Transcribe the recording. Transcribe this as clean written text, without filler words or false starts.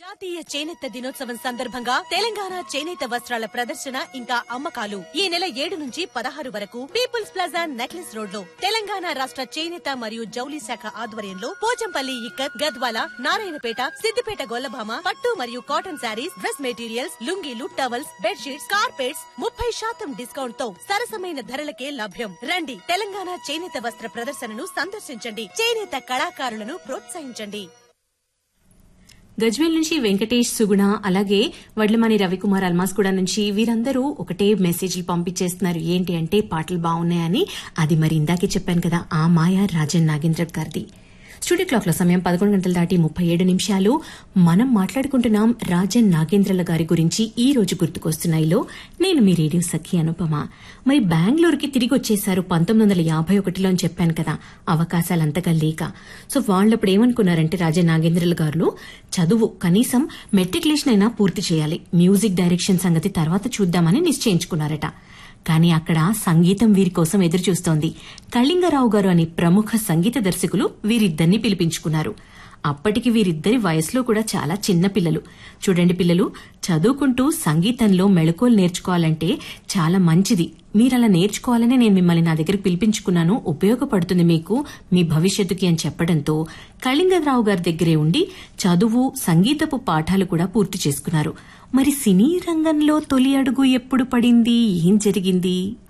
జాతీయ చేనేత దినోత్సవం సందర్భంగా తెలంగాణ చేనేత వస్త్రాల ప్రదర్శన ఇంకా అమ్మకాలు ఈ నెల 7 నుంచి 16 వరకు పీపుల్స్ ప్లాజా నెక్లెస్ రోడ్ లో తెలంగాణ రాష్ట్ర చేనేత మరియు జౌలి శాఖ ఆధ్వర్యంలో పోచంపల్లి ఇక్కత్, గద్వాల, నారాయణపేట, సిద్దిపేట గొల్లభామ, పట్టు మరియు cotton saris, dress materials, లుంగీలు, towels, bedsheets, carpets 30% discount తో సరసమైన ధరలకే లభ్యం. రండి, తెలంగాణ చేనేత వస్త్ర ప్రదర్శనను సందర్శించండి. చేనేత కళాకారులను ప్రోత్సహించండి. గజ్వేల్ నుంచి వెంకటేష్, సుగుణ, అలాగే వడ్లమాని రవికుమార్ అల్మాస్గూడ నుంచి వీరందరూ ఒకటే మెసేజ్లు పంపించేస్తున్నారు. ఏంటి అంటే పాటలు బాగున్నాయని. అది మరి ఇందాకే చెప్పాను కదా, ఆ మాయా రాజన్ నాగేంద్ర గారిది. స్టూడియో క్లాక్ లో సమయం 11 గంటలు దాటి 37 మనం మాట్లాడుకుంటున్నాం రాజన్ నాగేంద్రల గారి గురించి. ఈ రోజు గుర్తుకొస్తున్నాయిలో నేను మీ రేడియో సఖి అనుపమ. మరి బెంగళూరుకి తిరిగి వచ్చేశారు 1951లో అని చెప్పాను కదా, అవకాశాలంతగా లేక. సో వాళ్ళప్పుడు ఏమనుకున్నారంటే రాజన్ నాగేంద్రల గారు చదువు కనీసం మెట్రికులేషన్ అయినా పూర్తి చేయాలి, మ్యూజిక్ డైరెక్షన్ సంగతి తర్వాత చూద్దామని నిశ్చయించుకున్నారట. కానీ అక్కడ సంగీతం వీరి కోసం ఎదురుచూస్తోంది. కళింగరావు గారు అనే ప్రముఖ సంగీత దర్శకులు వీరిద్దరిని పిలిపించుకున్నారు. అప్పటికి వీరిద్దరి వయసులో కూడా చాలా చిన్న పిల్లలు. చూడండి పిల్లలు, చదువుకుంటూ సంగీతంలో మెళకువలు నేర్చుకోవాలంటే చాలా మంచిది. మీరలా నేర్చుకోవాలని నేను మిమ్మల్ని నా దగ్గర పిలిపించుకున్నాను, ఉపయోగపడుతుంది మీకు మీ భవిష్యత్తుకి అని చెప్పడంతో కళింగరావు గారి దగ్గరే ఉండి చదువు, సంగీతపు పాఠాలు కూడా పూర్తి చేసుకున్నారు. మరి సినీ రంగంలో తొలి అడుగు ఎప్పుడు పడింది, ఏం జరిగింది?